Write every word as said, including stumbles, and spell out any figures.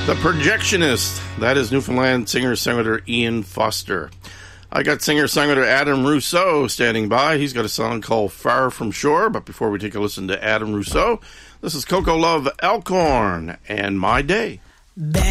The Projectionist. That is Newfoundland singer-songwriter Ian Foster. I got singer-songwriter Adam Rousseau standing by. He's got a song called Far From Shore. But before we take a listen to Adam Rousseau, this is Coco Love Elkhorn and My Day.